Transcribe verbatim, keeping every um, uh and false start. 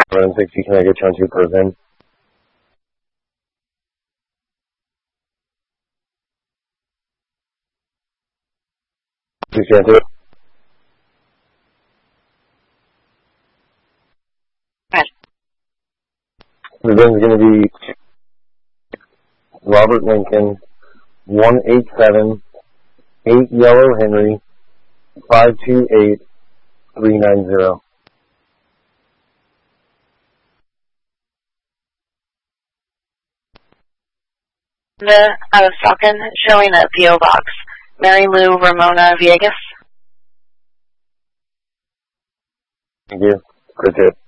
Run sixty, can I get you on two person? Two Santa. The gun's going to be Robert Lincoln, one eight seven, eight Yellow Henry, five two eight, three nine zero. The out of Falcon showing a P O box. Mary Lou Ramona Viegas. Thank you. Good tip.